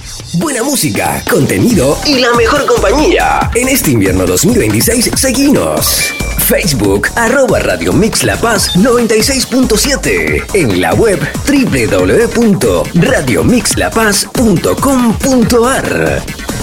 Buena música, contenido y la mejor compañía. En este invierno 2026, seguinos. Facebook, @Radio Mix La Paz 96.7. En la web www.radiomixlapaz.com.ar.